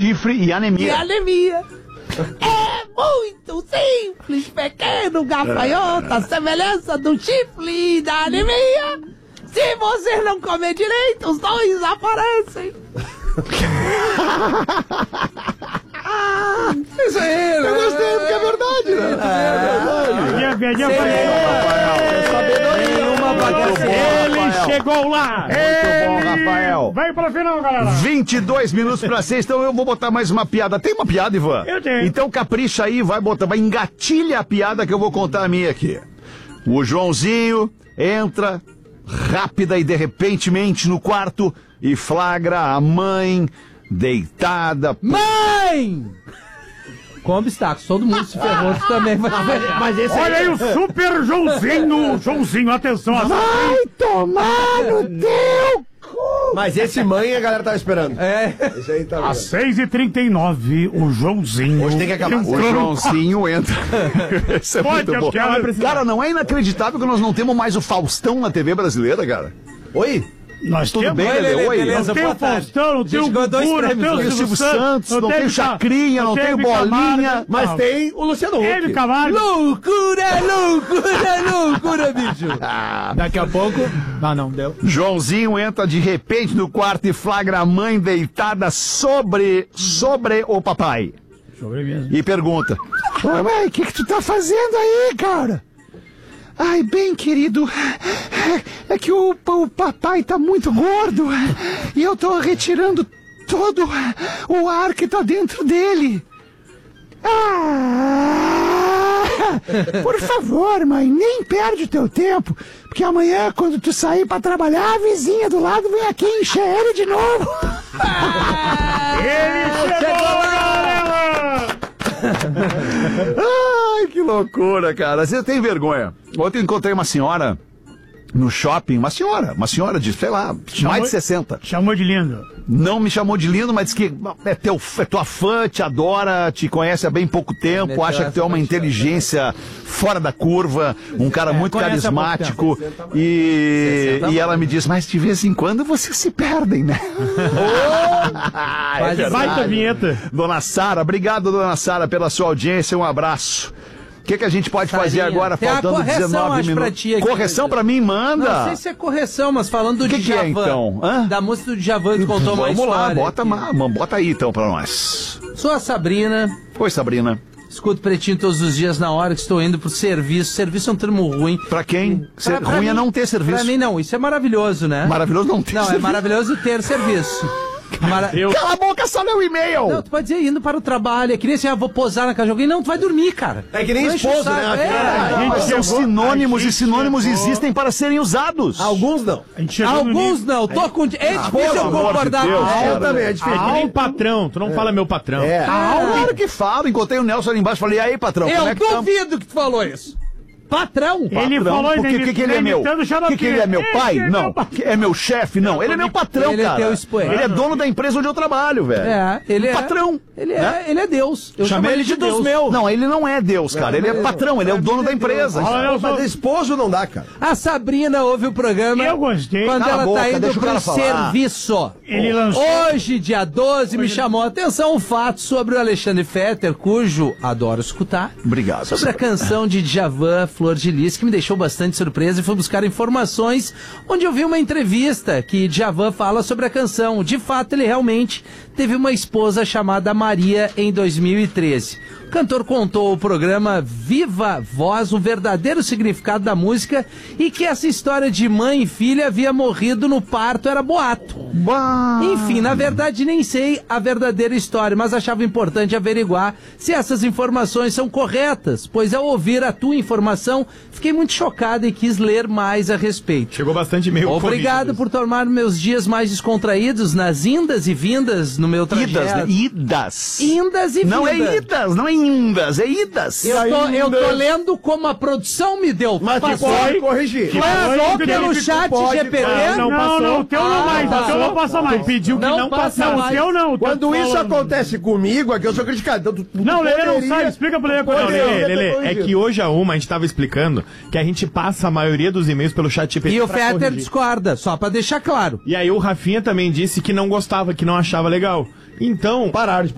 chifre e anemia. É muito simples, pequeno gafanhoto, a semelhança do chifre e da anemia. Se você não comer direito, os dois aparecem. Isso aí, Eu gostei, porque é verdade, né? É verdade. Ele chegou lá. Muito bom, Rafael. Vai pra final, galera. 22 minutos pra 6, então eu vou botar mais uma piada. Tem uma piada, Ivan? Eu tenho. Então capricha aí, vai engatilha a piada que eu vou contar a minha aqui. O Joãozinho entra rápida e de repentemente no quarto e flagra a mãe deitada. Mãe! Com obstáculos, todo mundo se ferrou, tu também vai ferrar. Mas esse olha aí o super Joãozinho. Joãozinho, atenção. Vai tomar no teu cu! Mas esse mãe a galera tava esperando. É. Esse aí tá às 6h39, o Joãozinho. Hoje tem que acabar. O Joãozinho entra. Isso é muito bom. Cara, não é inacreditável que nós não temos mais o Faustão na TV brasileira, cara? Oi? Nós tudo temos. bem, Lelê? Oi. Não tem o Faustão, não tem o Gugu, não tem o Silvio Santos, não tem o Chacrinha, não tem o Bolinha, mas tem o Luciano Huck. Ele, Camargo. Loucura, bicho. Daqui a pouco... não deu. Joãozinho entra de repente no quarto e flagra a mãe deitada sobre o papai. E pergunta: Ô mãe, o que tu tá fazendo aí, cara? Ai, bem, querido, é que o papai tá muito gordo e eu tô retirando todo o ar que tá dentro dele. Por favor, mãe, nem perde o teu tempo, porque amanhã, quando tu sair pra trabalhar, a vizinha do lado vem aqui encher ele de novo. Ele chegou, galera! Ai, que loucura, cara. Você tem vergonha. Ontem eu encontrei uma senhora no shopping, uma senhora de, sei lá, mais de 60. Chamou de lindo. Não me chamou de lindo, mas disse que é tua fã, te adora, te conhece há bem pouco tempo, acha que tu é uma inteligência fora da curva, um cara muito carismático. E ela me diz, mas de vez em quando vocês se perdem, né? Vai tua vinheta. Dona Sara, obrigado, dona Sara, pela sua audiência, um abraço. O que a gente pode fazer agora, faltando 19 minutos? Correção pra mim, manda! Não sei se é correção, mas falando do Djavan. Que é, então? Da música do Djavan que contou uma história. Vamos lá, bota aí então pra nós. Sou a Sabrina. Oi, Sabrina. Escuto Pretinho todos os dias na hora que estou indo pro serviço. Serviço é um termo ruim. Pra quem? Ruim é não ter serviço. Pra mim não, isso é maravilhoso, né? Maravilhoso não ter serviço. Não, é maravilhoso ter serviço. Cala a boca, só lê o e-mail! Não, tu pode dizer indo para o trabalho. É que nem assim, vou posar na casa de alguém. Não, tu vai dormir, cara. É que nem esposa, né? Mas são sinônimos e sinônimos existem para serem usados. Alguns não. Alguns não. Tô com... É difícil eu concordar com isso. Eu também, é difícil. É que nem patrão. Tu não fala meu patrão. Claro que falo. Encontrei o Nelson ali embaixo. Falei, e aí, patrão? Eu duvido que tu falou isso. Patrão? Ele falou porque que ele é meu? Que ele é meu pai? Não. É meu chefe? Não. Ele é meu patrão, cara. Ele é dono da empresa onde eu trabalho, velho. Ele é patrão. Ele é Deus. Eu chamei ele de Deus meu. Não, ele não é Deus, cara. Ele é patrão, ele é o dono da empresa. Mas esposo não dá, cara. A Sabrina ouve o programa. Eu gostei. Quando ela tá indo pro serviço. Ele lançou. Hoje, dia 12, me chamou a atenção um fato sobre o Alexandre Fetter, cujo adoro escutar. Obrigado. Sobre a canção de Djavan, Flor de Lis, que me deixou bastante surpresa, e fui buscar informações, onde eu vi uma entrevista que Djavan fala sobre a canção. De fato, ele realmente teve uma esposa chamada Maria em 2013. O cantor contou ao programa Viva Voz o verdadeiro significado da música e que essa história de mãe e filha havia morrido no parto era boato. Enfim, na verdade nem sei a verdadeira história, mas achava importante averiguar se essas informações são corretas, pois ao ouvir a tua informação, fiquei muito chocado e quis ler mais a respeito. Chegou bastante e-mail. Obrigado por tornar meus dias mais descontraídos nas indas e vindas no meu trajeto. Idas, né? Idas. Indas e vindas. Não é idas, não é indas, é idas. Eu tô lendo como a produção me deu. Mas tu pode corrigir. Passou pelo chat GPT? Não, passou. O teu não mais. O teu não passa mais. Pediu que não passasse. Não, o teu não. Quando isso acontece comigo, é que eu sou criticado. Então, não, Lelê não sabe. Explica pra ele. Lelê, é que hoje a gente tava explicando que a gente passa a maioria dos e-mails pelo chat GPT. E o Fetter discorda, só pra deixar claro. E aí o Rafinha também disse que não gostava, que não achava legal. Então, pararam de